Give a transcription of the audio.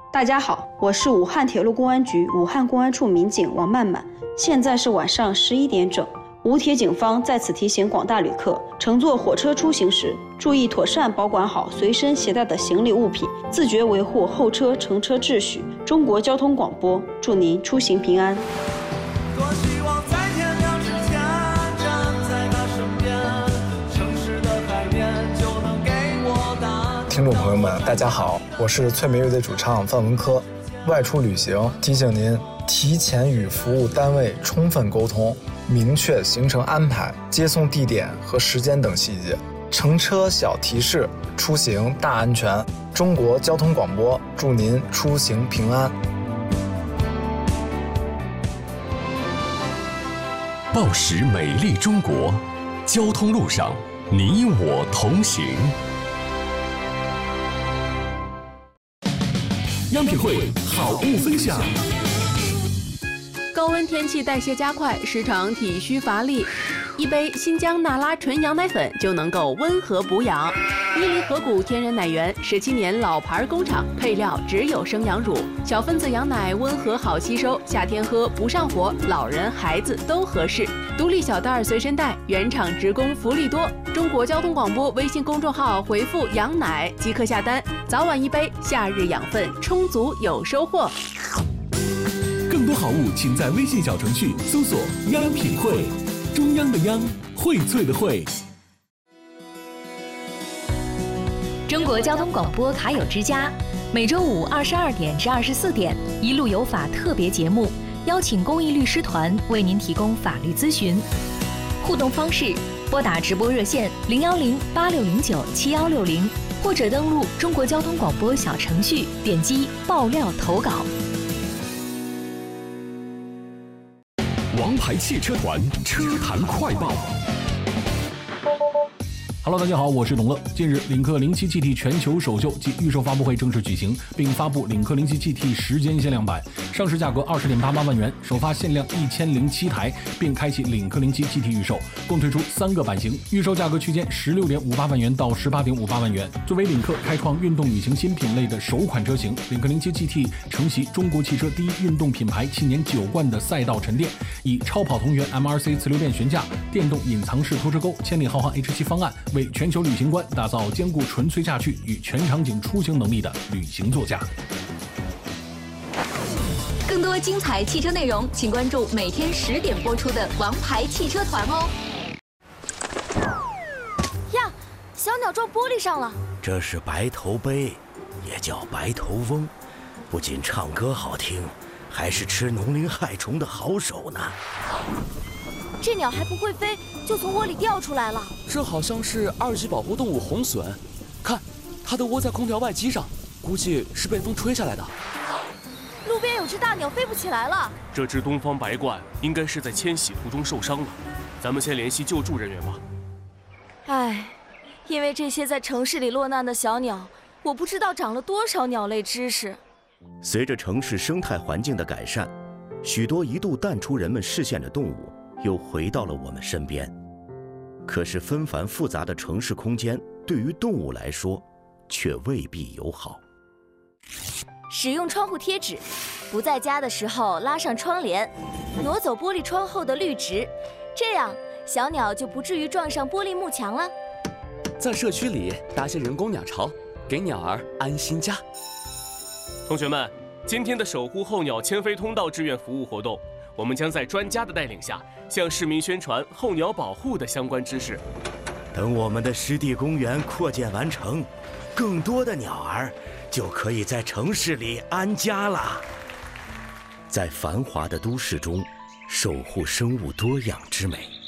大家好，我是武汉铁路公安局武汉公安处民警王曼曼。现在是晚上11点整，武铁警方在此提醒广大旅客，乘坐火车出行时，注意妥善保管好随身携带的行李物品，自觉维护后车乘车秩序。中国交通广播，祝您出行平安。 多希望在天亮之前站在他身边，城市的海面就能给我答案。 听众朋友们，大家好，我是翠梅乐队主唱范文科。外出旅行，提醒您提前与服务单位充分沟通，明确行程安排、接送地点和时间等细节。乘车小提示，出行大安全。中国交通广播，祝您出行平安。 报时美丽中国，交通路上你我同行。样品会好物分享。 高温天气代谢加快，时常体虚乏力，一杯新疆那拉纯羊奶粉就能够温和补养。伊犁河谷天然奶源，17年老牌工厂，配料只有生羊乳，小分子羊奶温和好吸收，夏天喝不上火，老人孩子都合适。独立小袋随身带，原厂直供，福利多。中国交通广播微信公众号回复“羊奶”即可下单，早晚一杯，夏日养分充足有收获。 更多好物，请在微信小程序搜索“央品汇”，中央的央，荟萃的荟。 中国交通广播卡友之家，每周五22点至24点，一路有法特别节目，邀请公益律师团为您提供法律咨询。互动方式：拨打直播热线010-8609-7160，或者登录中国交通广播小程序，点击爆料投稿。 王牌汽车团车坛快报。 Hello， 大家好，我是董乐。近日，领克07 GT 全球首秀及预售发布会正式举行，并发布领克07 GT时间限量版，上市价格20.88万元，首发限量1007台，并开启领克07 GT 预售，共推出3个版型，预售价格区间16.58万元到18.58万元。作为领克开创运动旅行新品类的首款车型，领克07 GT 承袭中国汽车第一运动品牌7年9冠的赛道沉淀，以超跑同源 MRC 磁流变悬架、电动隐藏式拖车钩、千里浩瀚 H7 方案，为全球旅行观打造兼顾纯粹驾趣与全场景出行能力的旅行座驾。 更多精彩汽车内容，请关注每天10点播出的《王牌汽车团》哦。 呀，小鸟撞玻璃上了。 这是白头鹎，也叫白头翁，不仅唱歌好听，还是吃农林害虫的好手呢。 这鸟还不会飞，就从窝里掉出来了。 这好像是2级保护动物红隼，看，它的窝在空调外机上，估计是被风吹下来的。 路边有只大鸟飞不起来了。 这只东方白鹳应该是在迁徙途中受伤了，咱们先联系救助人员吧。 唉，因为这些在城市里落难的小鸟，我不知道长了多少鸟类知识。 随着城市生态环境的改善，许多一度淡出人们视线的动物又回到了我们身边。可是纷繁复杂的城市空间对于动物来说却未必友好。 使用窗户贴纸，不在家的时候拉上窗帘，挪走玻璃窗后的绿植，这样小鸟就不至于撞上玻璃幕墙了。 在社区里搭些人工鸟巢，给鸟儿安心家。 同学们，今天的守护候鸟迁飞通道志愿服务活动，我们将在专家的带领下，向市民宣传候鸟保护的相关知识。 等我们的湿地公园扩建完成，更多的鸟儿就可以在城市里安家了。在繁华的都市中，守护生物多样之美。